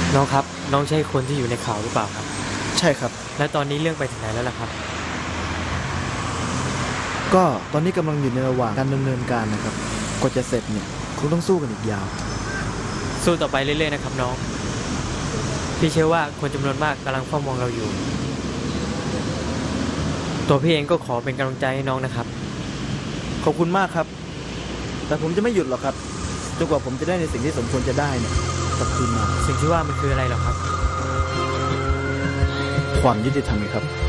น้องครับน้องใช่คนที่อยู่ในข่าวหรือเปล่าครับใช่ครับแล้วตอนนี้เรื่องไปถึงไหนแล้วล่ะครับก็ตอนนี้กำลังอยู่ในระหว่างการดำเนินการนะครับกว่าจะเสร็จเนี่ยคงต้องสู้กันอีกยาวสู้ต่อไปเรื่อยๆนะครับน้องพี่เชื่อว่าคนจำนวนมากกำลังเฝ้ามองเราอยู่ตัวพี่เองก็ขอเป็นกำลังใจให้น้องนะครับขอบคุณมากครับแต่ผมจะไม่หยุดหรอกครับจนกว่าผมจะได้ในสิ่งที่สมควรจะได้เนี่ยกลับคืนมาสิ่งที่ว่ามันคืออะไรเหรอครับความยุติธรรมครับ